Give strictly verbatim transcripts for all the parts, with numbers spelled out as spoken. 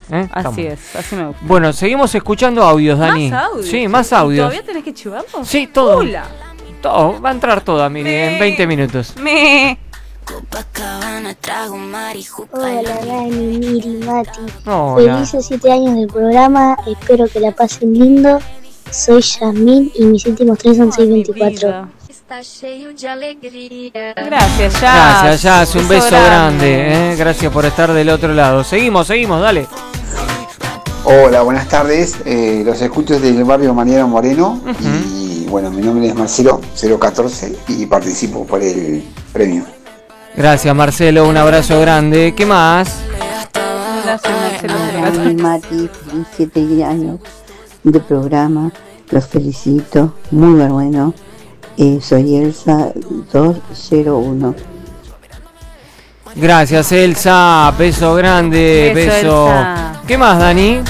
¿eh? Así Estamos. es, así me gusta. Bueno, seguimos escuchando audios, Dani. ¿Más audios? Sí, más audios. ¿Todavía tenés que chivarlo? Sí, todo. Hola. Todo. Va a entrar toda, Miri, Me. en veinte minutos. Me. Hola Dani, Miri, Mati. Hola. Felices siete años del programa, espero que la pasen lindo. Soy Yasmín y mis últimos tres son seis veinticuatro. Gracias, ya. Gracias, Jazz. Un beso grande. ¿eh? Gracias por estar del otro lado. Seguimos, seguimos, dale. Hola, buenas tardes. Eh, los escucho desde el barrio Mariano Moreno. Uh-huh. Y bueno, mi nombre es Marcelo, cero catorce, y participo por el premio. Gracias, Marcelo. Un abrazo grande. ¿Qué más? Gracias, Marcelo. Dani, Mati, feliz siete años de programa. Los felicito. Muy bueno. Eh, soy Elsa dos cero uno. Gracias, Elsa. Beso grande. Beso. beso. Elsa. ¿Qué más, Dani?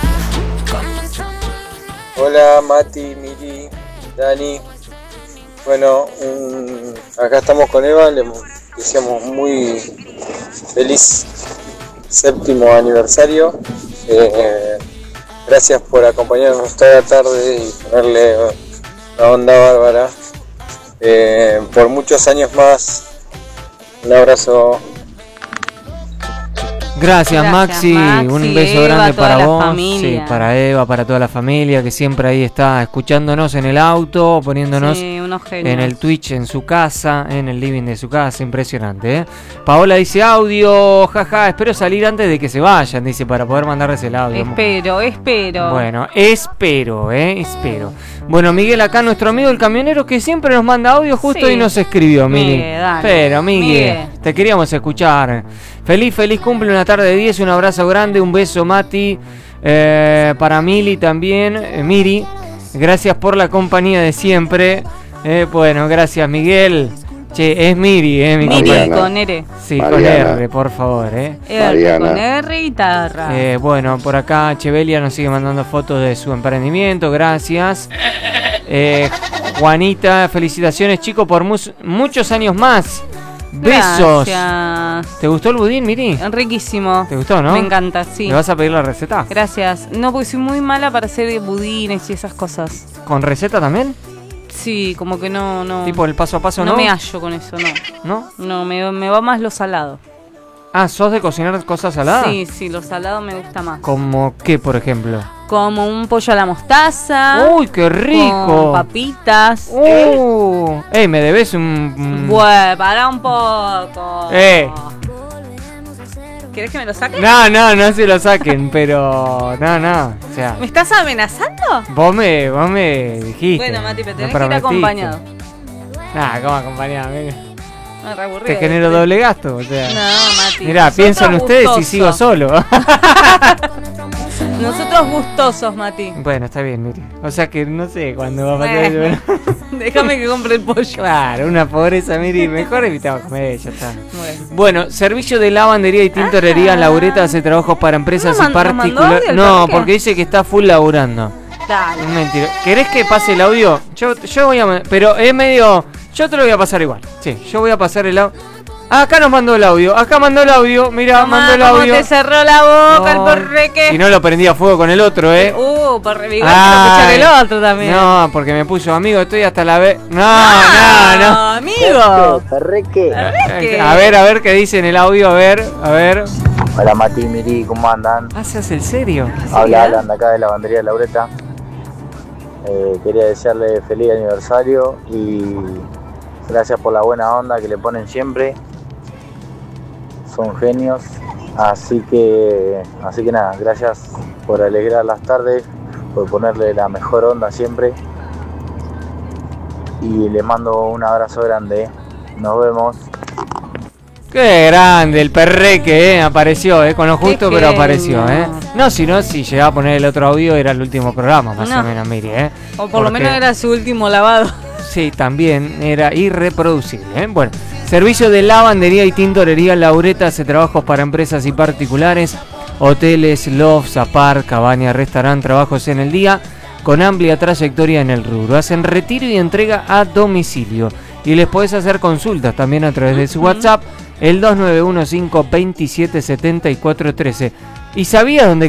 Hola, Mati, Miri, Dani. Bueno, um, acá estamos con Eva. Le deseamos muy feliz séptimo aniversario. Eh, gracias por acompañarnos toda la tarde y ponerle una onda bárbara. Eh, por muchos años más. Un abrazo. Gracias, Gracias Maxi. Maxi, un beso Eva, grande para vos, sí, para Eva, para toda la familia que siempre ahí está escuchándonos en el auto, poniéndonos sí, en el Twitch en su casa, en el living de su casa, impresionante, ¿eh? Paola dice audio, jaja, espero salir antes de que se vayan, dice, para poder mandarles el audio. Espero, espero. Bueno, espero, eh, espero. Bueno, Miguel acá, nuestro amigo el camionero que siempre nos manda audio justo sí. y nos escribió, Mili. Pero, Miguel, Miguel, te queríamos escuchar. Feliz, feliz cumple, una tarde de diez, un abrazo grande, un beso, Mati, eh, para Mili también, eh, Miri, gracias por la compañía de siempre, eh, bueno, gracias Miguel, che, es Miri, eh, mi Miri compañera. con R. Sí, Mariana. con R, por favor, eh. R, con R, guitarra. Eh, bueno, por acá Chevelia nos sigue mandando fotos de su emprendimiento, gracias. Eh, Juanita, felicitaciones chicos por mus- muchos años más. Besos. Gracias. ¿Te gustó el budín, Miri? Riquísimo. ¿Te gustó, no? Me encanta, sí. ¿Le vas a pedir la receta? Gracias. No, porque soy muy mala para hacer budines y esas cosas. ¿Con receta también? Sí, como que no, no. ¿Tipo el paso a paso no? No me hallo con eso, no. ¿No? No, me, me va más lo salado. Ah, ¿sos de cocinar cosas saladas? Sí, sí, lo salado me gusta más. ¿Como qué, por ejemplo? Como un pollo a la mostaza. ¡Uy, qué rico! Con papitas. ¡Uh! ¡Ey, me debes un...! un... Bueno, pará un poco. ¡Eh! ¿Querés que me lo saquen? No, no, no se lo saquen, pero... No, no, o sea... ¿Me estás amenazando? Vos me, vos me dijiste. Bueno, Mati, pero tenés me que ir acompañado. Nah, ¿cómo acompañado? Mira. Me re aburrido. Te genero ¿sí? doble gasto, o sea... No, Mati. Mirá, pienso en ustedes y sigo solo. Nosotros gustosos, Mati. Bueno, está bien, Miri. O sea que no sé cuándo va a pasar eh, eso. Déjame que compre el pollo. Claro, una pobreza, Miri. Mejor evitamos comer, ya está. Bueno, bueno, servicio de lavandería y tintorería. Ah, Laureta hace trabajos para empresas no, y particulares. No, porque dice que está full laburando. Dale. Mentira. ¿Querés que pase el audio? Yo, yo voy a... Pero es medio... Yo te lo voy a pasar igual. Sí, yo voy a pasar el audio. Ah, acá nos mandó el audio. Acá mandó el audio. Mira, mandó el audio. Te cerró la boca no, el porreque. Y no lo prendía a fuego con el otro, ¿eh? Uh, porreque. Igual quiero escuchar el otro también. No, porque me puso amigo. Estoy hasta la vez. No, no, no, no. Amigo. Porreque. A ver, a ver qué dice en el audio. A ver, a ver. Hola Mati, Miri, ¿cómo andan? Ah, ¿se hace el serio? Habla Alan de acá de la lavandería Laureta. Eh, quería desearle feliz aniversario y gracias por la buena onda que le ponen siempre. Son genios, así que así que nada, gracias por alegrar las tardes, por ponerle la mejor onda siempre y le mando un abrazo grande, nos vemos. Qué grande el perreque, eh, apareció, eh, con lo justo, Qué pero genio. apareció, eh. No, si no, si llegaba a poner el otro audio era el último programa, más No. o menos, Miri, eh. O por lo menos era su último lavado. Sí, también era irreproducible, ¿eh? Bueno, servicio de lavandería y tintorería Laureta hace trabajos para empresas y particulares, hoteles, lofts, apart, cabañas, restaurant, trabajos en el día, con amplia trayectoria en el rubro. Hacen retiro y entrega a domicilio. Y les podés hacer consultas también a través de su WhatsApp, el dos nueve uno cinco dos siete siete cuatro uno tres. ¿Y sabías dónde